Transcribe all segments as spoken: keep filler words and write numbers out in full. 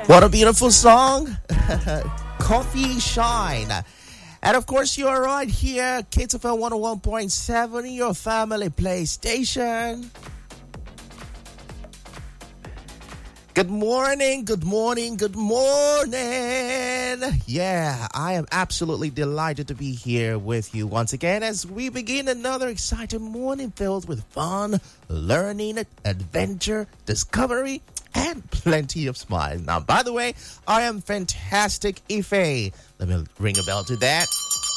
What a beautiful song. Coffee Shine. And of course, you're right here, Kids F M one oh one point seven, your family PlayStation. Good morning, good morning, good morning. Yeah, I am absolutely delighted to be here with you once again as we begin another exciting morning filled with fun, learning, adventure, discovery, and plenty of smiles. Now, by the way, I am Fantastic Ife. Let me ring a bell to that.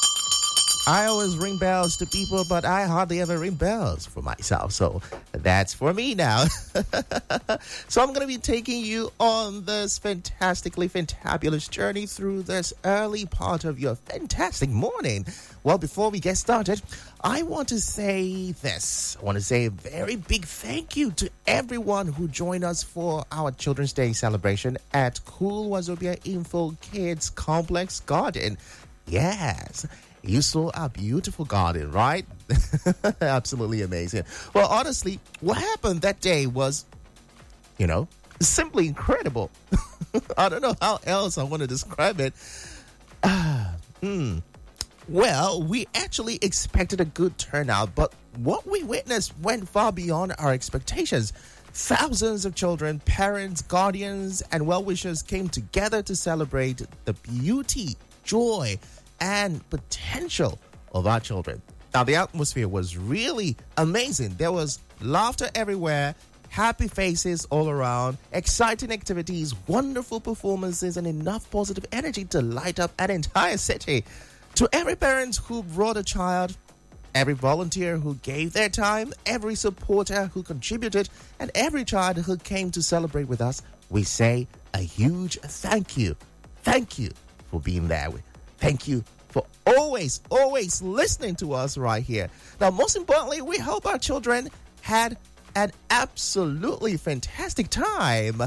I always ring bells to people, but I hardly ever ring bells for myself. So that's for me now. So I'm going to be taking you on this fantastically fantabulous journey through this early part of your fantastic morning. Well, before we get started, I want to say this. I want to say a very big thank you to everyone who joined us for our Children's Day celebration at Cool Wazobia Info Kids Complex Garden. Yes. You saw our beautiful garden, right? Absolutely amazing. Well, honestly, what happened that day was, you know, simply incredible. I don't know how else I want to describe it. Uh, hmm. Well, we actually expected a good turnout, but what we witnessed went far beyond our expectations. Thousands of children, parents, guardians, and well-wishers came together to celebrate the beauty, joy, and potential of our children. Now, the atmosphere was really amazing. There was laughter everywhere, happy faces all around, exciting activities, wonderful performances, and enough positive energy to light up an entire city. To every parent who brought a child, every volunteer who gave their time, every supporter who contributed, and every child who came to celebrate with us, we say a huge thank you. Thank you for being there. Thank you for always, always listening to us right here. Now, most importantly, we hope our children had an absolutely fantastic time.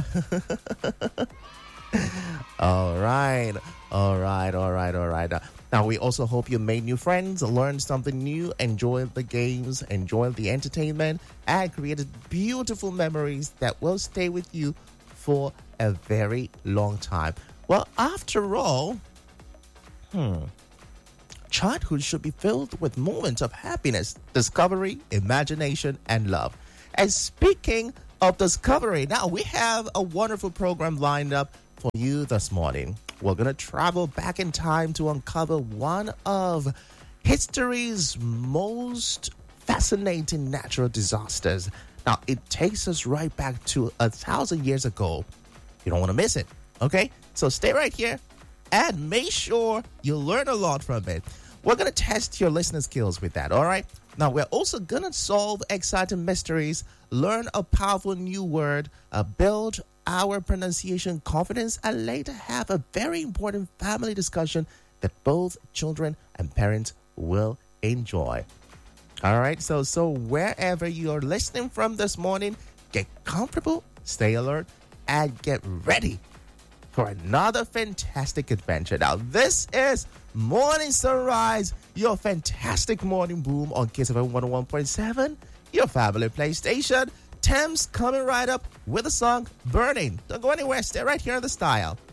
All right, all right, all right, all right. Now, we also hope you made new friends, learned something new, enjoyed the games, enjoyed the entertainment, and created beautiful memories that will stay with you for a very long time. Well, after all, Hmm. childhood should be filled with moments of happiness, discovery, imagination, and love. And speaking of discovery, now we have a wonderful program lined up for you this morning. We're going to travel back in time to uncover one of history's most fascinating natural disasters. Now, it takes us right back to a thousand years ago. You don't want to miss it, okay? So stay right here. And make sure you learn a lot from it. We're going to test your listening skills with that, all right? Now, we're also going to solve exciting mysteries, learn a powerful new word, uh, build our pronunciation confidence, and later have a very important family discussion that both children and parents will enjoy. All right? So, so wherever you're listening from this morning, get comfortable, stay alert, and get ready for another fantastic adventure. Now, this is Morning Sunrise, your fantastic morning boom on Kids F M one oh one point seven, your family PlayStation. Thames coming right up with the song Burning. Don't go anywhere. Stay right here on the style.